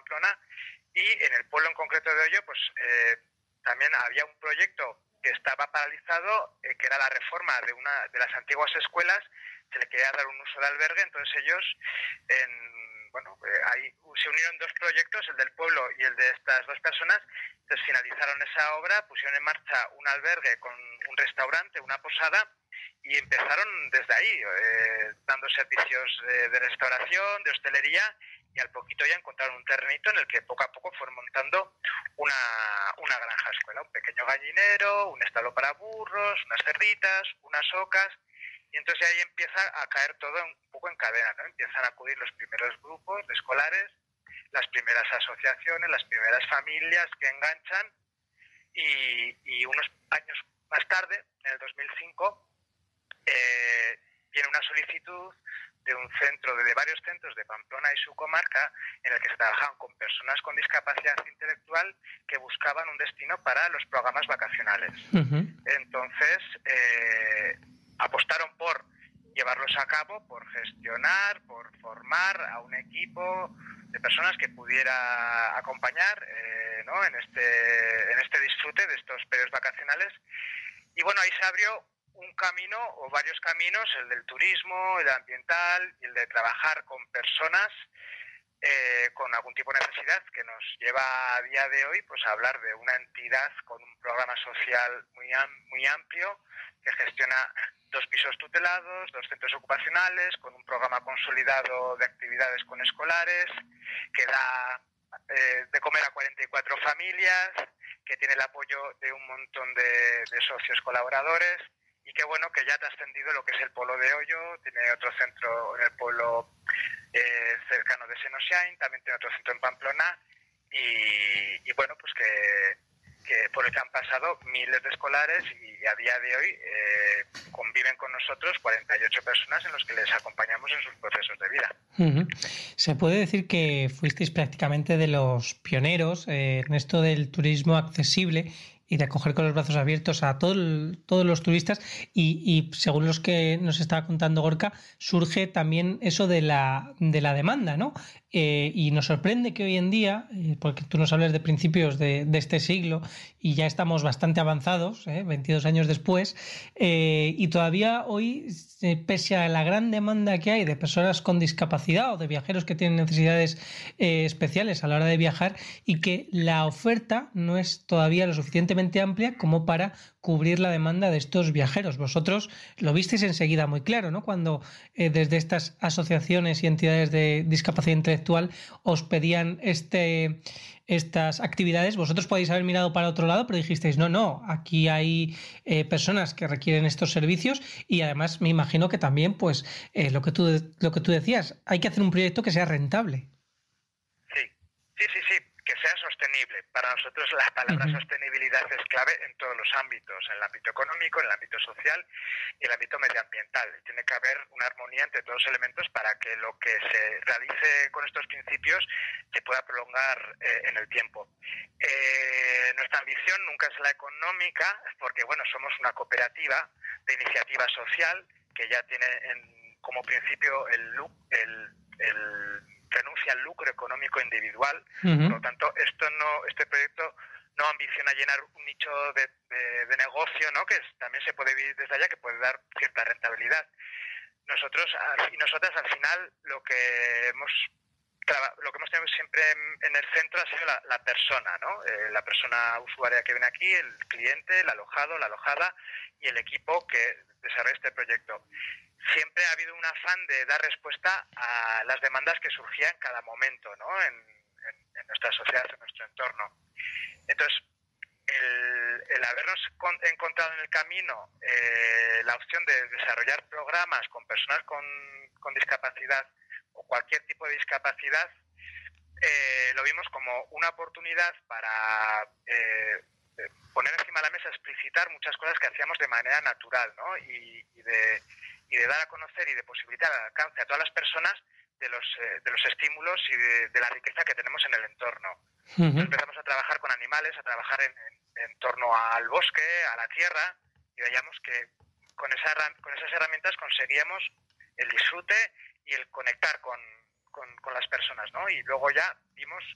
Pamplona, y en el pueblo en concreto de Oyo, pues también había un proyecto que estaba paralizado, que era la reforma de las antiguas escuelas. Se le quería dar un uso de albergue, entonces ellos, ahí se unieron dos proyectos, el del pueblo y el de estas dos personas. Entonces finalizaron esa obra, pusieron en marcha un albergue con un restaurante, una posada, y empezaron desde ahí, dando servicios de restauración, de hostelería, y al poquito ya encontraron un terrenito en el que poco a poco fueron montando una granja escuela, un pequeño gallinero, un establo para burros, unas cerditas, unas ocas, y entonces ahí empieza a caer todo un poco en cadena, ¿no? Empiezan a acudir los primeros grupos de escolares, las primeras asociaciones, las primeras familias que enganchan, y unos años más tarde, en el 2005, viene una solicitud de varios centros de Pamplona y su comarca, en el que se trabajaban con personas con discapacidad intelectual que buscaban un destino para los programas vacacionales. Uh-huh. Entonces, apostaron por llevarlos a cabo, por gestionar, por formar a un equipo de personas que pudiera acompañar en este disfrute de estos periodos vacacionales. Y bueno, ahí se abrió un camino o varios caminos, el del turismo, el ambiental y el de trabajar con personas con algún tipo de necesidad, que nos lleva a día de hoy pues a hablar de una entidad con un programa social muy amplio, que gestiona 2 pisos tutelados, 2 centros ocupacionales, con un programa consolidado de actividades con escolares, que da de comer a 44 familias, que tiene el apoyo de un montón de socios colaboradores, y que bueno, que ya ha trascendido lo que es el pueblo de Oyo. Tiene otro centro en el pueblo cercano de Senosiain, también tiene otro centro en Pamplona, y bueno, pues que por el que han pasado miles de escolares, y a día de hoy conviven con nosotros 48 personas en los que les acompañamos en sus procesos de vida. Uh-huh. Se puede decir que fuisteis prácticamente de los pioneros en esto del turismo accesible y de acoger con los brazos abiertos a todos los turistas, y según los que nos estaba contando Gorka, surge también eso de la demanda, ¿no? Y nos sorprende que hoy en día, porque tú nos hablas de principios de este siglo y ya estamos bastante avanzados, 22 años después, y todavía hoy, pese a la gran demanda que hay de personas con discapacidad o de viajeros que tienen necesidades especiales a la hora de viajar, y que la oferta no es todavía lo suficientemente amplia como para cubrir la demanda de estos viajeros. Vosotros lo visteis enseguida muy claro, ¿no? Cuando desde estas asociaciones y entidades de discapacidad intelectual os pedían estas actividades, vosotros podéis haber mirado para otro lado, pero dijisteis, no, aquí hay personas que requieren estos servicios, y además me imagino que también, pues, lo que tú decías, hay que hacer un proyecto que sea rentable. Sí, que sea sostenible. Para nosotros la palabra sostenibilidad es clave en todos los ámbitos, en el ámbito económico, en el ámbito social y en el ámbito medioambiental. Tiene que haber una armonía entre todos los elementos para que lo que se realice con estos principios se pueda prolongar en el tiempo. Nuestra ambición nunca es la económica, porque bueno, somos una cooperativa de iniciativa social que ya tiene como principio renuncia al lucro económico individual. Uh-huh. Por lo tanto, este proyecto no ambiciona llenar un nicho de negocio, ¿no? Que también se puede vivir desde allá, que puede dar cierta rentabilidad. Nosotros y nosotras, al final, lo que hemos tenido siempre en el centro ha sido la persona, ¿no? La persona usuaria que viene aquí, el cliente, el alojado, la alojada y el equipo que desarrolla este proyecto. Siempre ha habido un afán de dar respuesta a las demandas que surgían en cada momento, ¿no? En nuestra sociedad, en nuestro entorno. Entonces, el habernos encontrado en el camino la opción de desarrollar programas con personas con discapacidad o cualquier tipo de discapacidad, lo vimos como una oportunidad para poner encima de la mesa, explicitar muchas cosas que hacíamos de manera natural, ¿no? Y de dar a conocer y de posibilitar al alcance a todas las personas de los estímulos y de la riqueza que tenemos en el entorno. Uh-huh. Entonces empezamos a trabajar con animales, a trabajar en torno al bosque, a la tierra, y veíamos que con esas herramientas conseguíamos el disfrute y el conectar con las personas, ¿no? Y luego ya vimos